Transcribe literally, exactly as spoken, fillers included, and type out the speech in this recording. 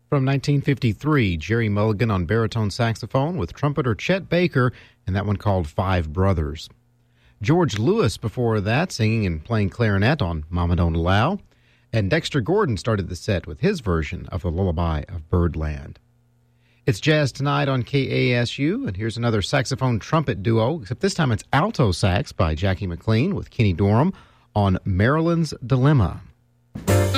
From nineteen fifty-three, Jerry Mulligan on baritone saxophone with trumpeter Chet Baker, and that one called Five Brothers. George Lewis before that, singing and playing clarinet on Mama Don't Allow. And Dexter Gordon started the set with his version of the lullaby of Birdland. It's Jazz Tonight on K A S U, and here's another saxophone trumpet duo, except this time it's alto sax by Jackie McLean with Kenny Dorham on Marilyn's Dilemma.